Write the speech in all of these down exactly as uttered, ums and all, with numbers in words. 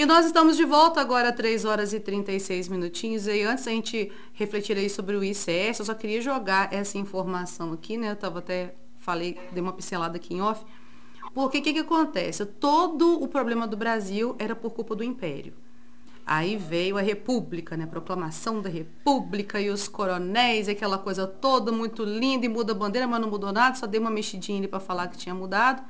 E nós estamos de volta agora a três horas e trinta e seis minutinhos. E antes da gente refletir aí sobre o I C S, eu só queria jogar essa informação aqui, né? Eu tava até, falei, dei uma pincelada aqui em off. Porque o que que acontece? Todo o problema do Brasil era por culpa do Império. Aí veio a República, né? A proclamação da República e os coronéis, e aquela coisa toda muito linda, e muda a bandeira, mas não mudou nada, só dei uma mexidinha ali para falar que tinha mudado.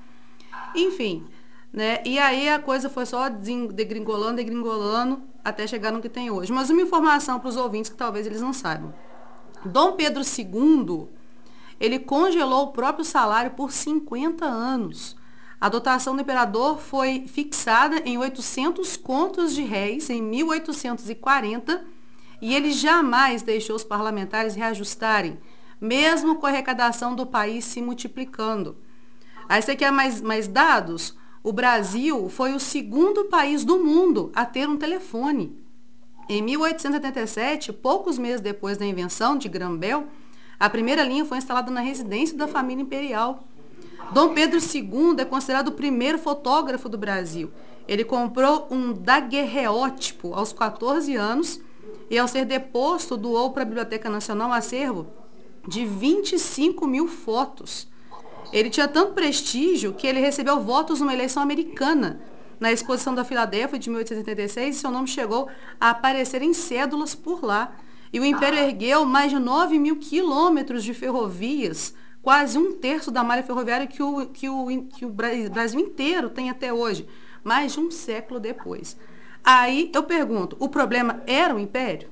Enfim, né? E aí a coisa foi só degringolando, degringolando, até chegar no que tem hoje. Mas uma informação para os ouvintes que talvez eles não saibam. Dom Pedro segundo, ele congelou o próprio salário por cinquenta anos. A dotação do imperador foi fixada em oitocentos contos de réis em mil oitocentos e quarenta e ele jamais deixou os parlamentares reajustarem, mesmo com a arrecadação do país se multiplicando. Aí você quer mais, mais dados? O Brasil foi o segundo país do mundo a ter um telefone. Em mil oitocentos e setenta e sete, poucos meses depois da invenção de Graham-Bell, a primeira linha foi instalada na residência da família imperial. Dom Pedro segundo é considerado o primeiro fotógrafo do Brasil. Ele comprou um daguerreótipo aos quatorze anos e, ao ser deposto, doou para a Biblioteca Nacional um acervo de vinte e cinco mil fotos. Ele tinha tanto prestígio que ele recebeu votos numa eleição americana. Na exposição da Filadélfia de mil oitocentos e setenta e seis, seu nome chegou a aparecer em cédulas por lá. E o Império ergueu mais de nove mil quilômetros de ferrovias, quase um terço da malha ferroviária que o, que, o, que o Brasil inteiro tem até hoje, mais de um século depois. Aí eu pergunto, o problema era o Império?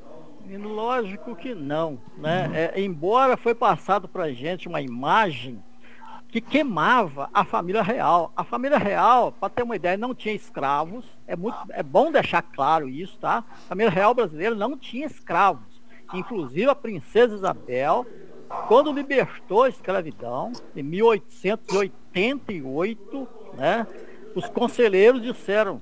Lógico que não, né? É, embora foi passado para a gente uma imagem que queimava a família real. A família real, para ter uma ideia, não tinha escravos, é, muito, é bom deixar claro isso, tá? A família real brasileira não tinha escravos. Inclusive a princesa Isabel, quando libertou a escravidão, em mil oitocentos e oitenta e oito, né, os conselheiros disseram: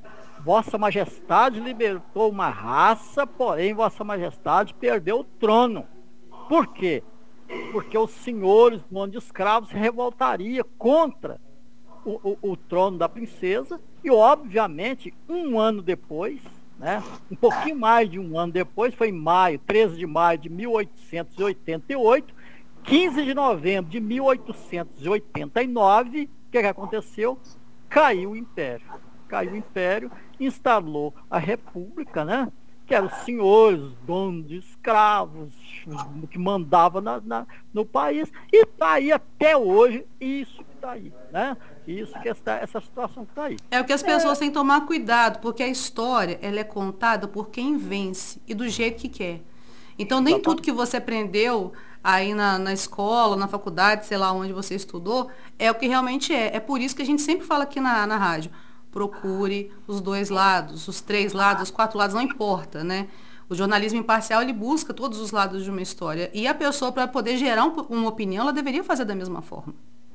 Vossa Majestade libertou uma raça, porém Vossa Majestade perdeu o trono. Por quê? Porque os senhores do dono de escravos se revoltaria contra o, o, o trono da princesa e, obviamente, um ano depois, né, um pouquinho mais de um ano depois, foi em maio, treze de maio de mil oitocentos e oitenta e oito, quinze de novembro de mil oitocentos e oitenta e nove, o que, que aconteceu? Caiu o Império. Caiu o Império, instalou a República, né? Que eram os senhores, os donos de escravos, que mandava na, na, no país, e está aí até hoje, isso que está aí, né? Isso que essa, essa situação que está aí. É o que as pessoas é... têm que tomar cuidado, porque a história, ela é contada por quem vence e do jeito que quer. Então, nem tudo que você aprendeu aí na, na escola, na faculdade, sei lá onde você estudou, é o que realmente é. É por isso que a gente sempre fala aqui na, na rádio, procure os dois lados, os três lados, os quatro lados, não importa, né? O jornalismo imparcial, ele busca todos os lados de uma história. E a pessoa, para poder gerar um, uma opinião, ela deveria fazer da mesma forma.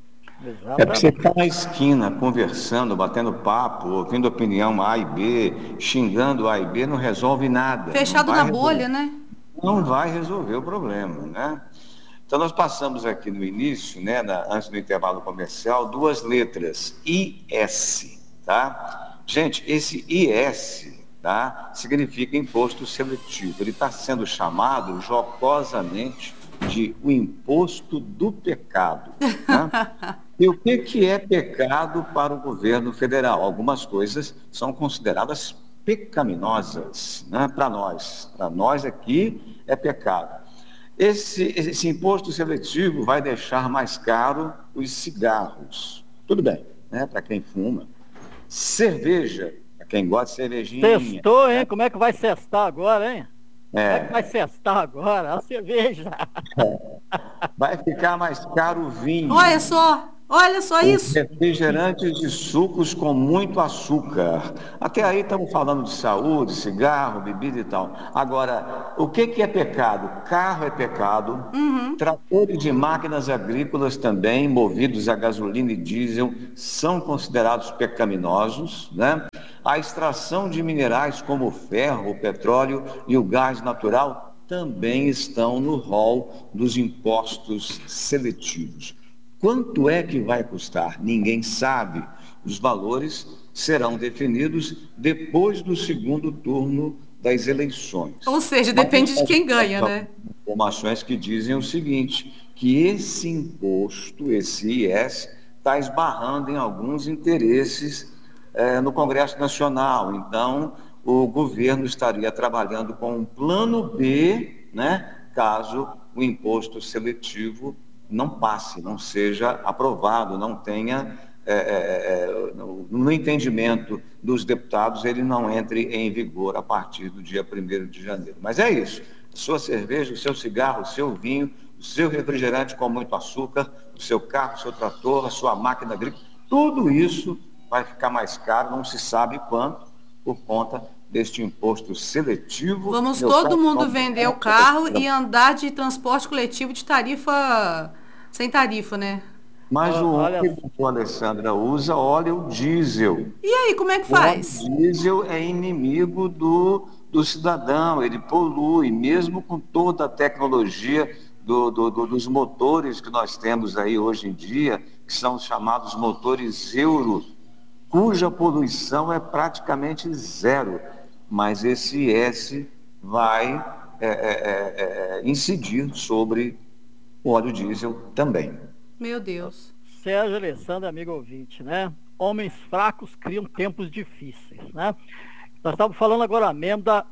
É porque você está na esquina, conversando, batendo papo, ouvindo opinião A e B, xingando A e B, não resolve nada. Fechado na bolha, né? Não vai resolver o problema, né? Então, nós passamos aqui no início, né, na, antes do intervalo comercial, duas letras, I S. Tá? Gente, esse I S, tá, significa imposto seletivo. Ele está sendo chamado jocosamente de o imposto do pecado. Né? E o que, que é pecado para o governo federal? Algumas coisas são consideradas pecaminosas, né, para nós. Para nós aqui é pecado. Esse, esse imposto seletivo vai deixar mais caro os cigarros. Tudo bem, né, para quem fuma. Cerveja, para quem gosta de cervejinha. Testou, hein? Né? Como é que vai cestar agora, hein? É. Como é que vai cestar agora? A cerveja. É. Vai ficar mais caro o vinho. Olha só, olha só isso. Refrigerantes e sucos com muito açúcar. Até aí estamos falando de saúde, cigarro, bebida e tal. Agora, o que, que é pecado? Carro é pecado. Uhum. Tratores de máquinas agrícolas também, movidos a gasolina e diesel, são considerados pecaminosos, né? A extração de minerais como o ferro, o petróleo e o gás natural também estão no rol dos impostos seletivos. Quanto é que vai custar? Ninguém sabe. Os valores serão definidos depois do segundo turno das eleições. Ou seja, depende de quem ganha, né? Informações que dizem o seguinte, que esse imposto, esse I S, está esbarrando em alguns interesses eh, no Congresso Nacional. Então, o governo estaria trabalhando com um plano B, né, caso o imposto seletivo não passe, não seja aprovado, não tenha, é, é, no, no entendimento dos deputados, ele não entre em vigor a partir do dia primeiro de janeiro. Mas é isso, sua cerveja, o seu cigarro, o seu vinho, o seu refrigerante com muito açúcar, o seu carro, o seu trator, a sua máquina agrícola, tudo isso vai ficar mais caro, não se sabe quanto, por conta deste imposto seletivo. Vamos todo mundo vender o carro e andar de transporte coletivo de tarifa, sem tarifa, né? Mas o Olha, óleo que a Alessandra usa, óleo diesel. E aí, como é que O óleo faz? diesel é inimigo do, do cidadão, ele polui, mesmo com toda a tecnologia do, do, do, dos motores que nós temos aí hoje em dia, que são os chamados motores Euro, cuja poluição é praticamente zero. Mas esse I S vai é, é, é, incidir sobre o óleo diesel também. Meu Deus. Sérgio Alessandro, amigo ouvinte, né? Homens fracos criam tempos difíceis, né? Nós estávamos falando agora mesmo da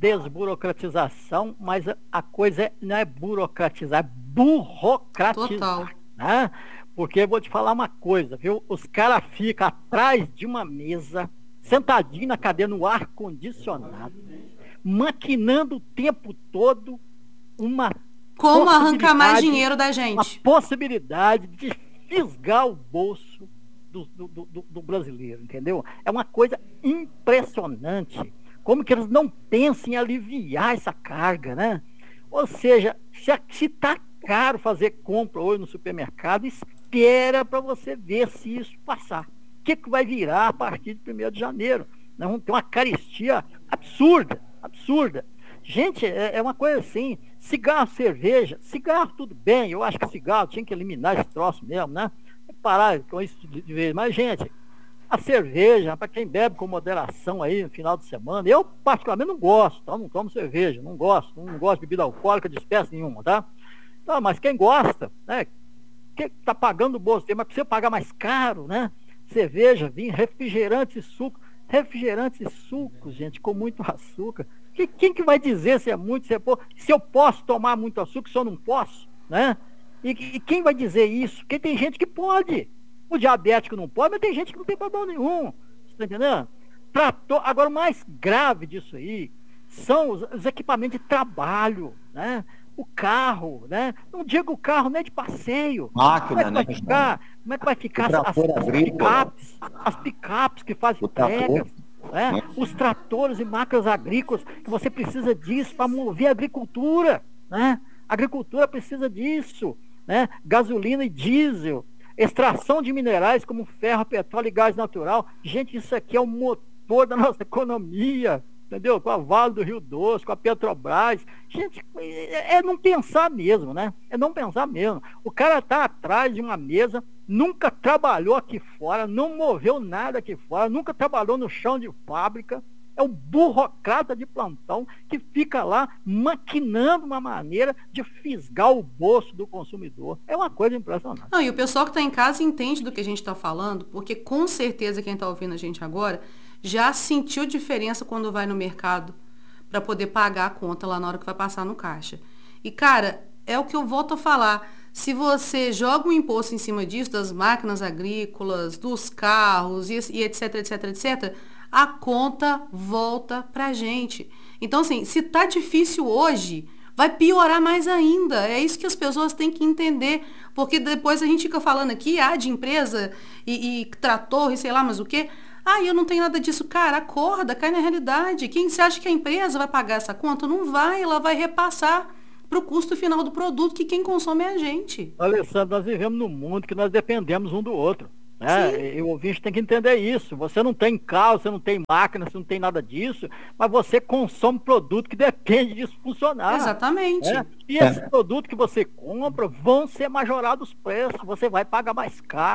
desburocratização, mas a coisa é, não é burocratizar, é burocratizar. Total. Né? Porque eu vou te falar uma coisa, viu? Os caras ficam atrás de uma mesa, sentadinho na cadeira, no ar-condicionado, maquinando o tempo todo uma Como arrancar mais possibilidade- dinheiro da uma gente? possibilidade de fisgar o bolso do, do, do, do brasileiro, entendeu? É uma coisa impressionante. Como que eles não pensam em aliviar essa carga, né? Ou seja, se está caro fazer compra hoje no supermercado, espera para você ver se isso passar. O que, que vai virar a partir de primeiro de janeiro? Nós vamos ter uma carestia absurda, absurda. Gente, é, é uma coisa assim, cigarro, cerveja, cigarro tudo bem, eu acho que cigarro tinha que eliminar esse troço mesmo, né? Parar com isso de de vez. Mas, gente, a cerveja, para quem bebe com moderação aí no final de semana, eu particularmente não gosto, tá? Não tomo cerveja, não gosto, não gosto de bebida alcoólica de espécie nenhuma, tá? Então, mas quem gosta, né? Quem tá pagando o bolso dele, mas precisa pagar mais caro, né? Cerveja, vinho, refrigerante e suco. Refrigerantes e sucos, gente, com muito açúcar. Que, quem que vai dizer se é muito, se é pouco? Se eu posso tomar muito açúcar, se eu não posso, né? E, e quem vai dizer isso? Porque tem gente que pode. O diabético não pode, mas tem gente que não tem problema nenhum. Você está entendendo? Trator, agora, o mais grave disso aí são os, os equipamentos de trabalho, né? O carro, né? Não digo o carro nem de passeio. Máquina, como é que vai né? ficar? Como é que vai ficar O as, trator as agrícola. picapes, as picapes que fazem O trator, entregas, né? né? Os tratores e máquinas agrícolas, que você precisa disso para mover a agricultura, né? A agricultura precisa disso, né? Gasolina e diesel, extração de minerais como ferro, petróleo e gás natural. Gente, isso aqui é o motor da nossa economia, entendeu? Com a Vale do Rio Doce, com a Petrobras. Gente, é, é não pensar mesmo, né? É não pensar mesmo. O cara tá atrás de uma mesa, nunca trabalhou aqui fora, não moveu nada aqui fora, nunca trabalhou no chão de fábrica. É um burocrata de plantão que fica lá maquinando uma maneira de fisgar o bolso do consumidor. É uma coisa impressionante. Não, e o pessoal que está em casa entende do que a gente está falando, porque com certeza quem está ouvindo a gente agora já sentiu diferença quando vai no mercado para poder pagar a conta lá na hora que vai passar no caixa. E, cara, é o que eu volto a falar. Se você joga um imposto em cima disso, das máquinas agrícolas, dos carros e, e etc, etc, etcétera, a conta volta pra gente. Então, assim, se tá difícil hoje, vai piorar mais ainda. É isso que as pessoas têm que entender. Porque depois a gente fica falando aqui, ah, de empresa e, e trator e sei lá mais o quê. Ah, eu não tenho nada disso. Cara, acorda, cai na realidade. Quem você acha que a empresa vai pagar essa conta? Não vai, ela vai repassar para o custo final do produto, que quem consome é a gente. Alessandro, nós vivemos num mundo que nós dependemos um do outro. Né? E o ouvinte tem que entender isso. Você não tem carro, você não tem máquina, você não tem nada disso, mas você consome produto que depende disso funcionar. Exatamente. Né? E esses produtos que você compra vão ser majorados os preços, você vai pagar mais caro.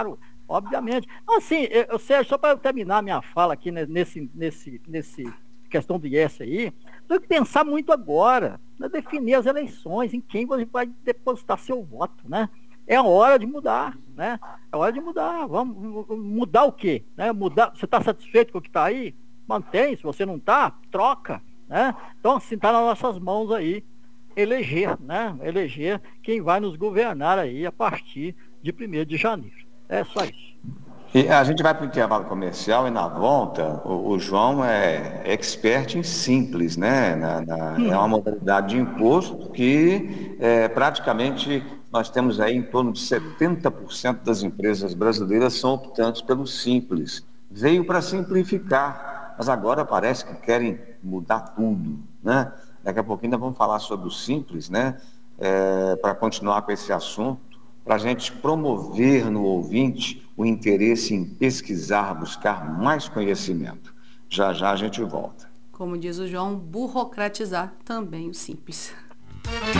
obviamente. Então, assim, eu, eu, Sérgio, só para terminar minha fala aqui né, nesse, nesse, nesse questão do I S aí, tem que pensar muito agora, né, definir as eleições, em quem você vai depositar seu voto, né? É a hora de mudar, né? É hora de mudar. Vamos mudar o quê? Né? Mudar, você está satisfeito com o que está aí? Mantém. Se você não está, troca, né? Então, assim, está nas nossas mãos aí eleger, né? Eleger quem vai nos governar aí a partir de primeiro de janeiro. É só isso. E a gente vai para o intervalo comercial e na volta o, o João é expert em simples, né? Na, na, hum. É uma modalidade de imposto que é, praticamente nós temos aí em torno de setenta por cento das empresas brasileiras são optantes pelo simples. Veio para simplificar, mas agora parece que querem mudar tudo, né? Daqui a pouquinho nós vamos falar sobre o simples, né? É, para continuar com esse assunto, para a gente promover no ouvinte o interesse em pesquisar, buscar mais conhecimento. Já já a gente volta. Como diz o João, burocratizar também o simples.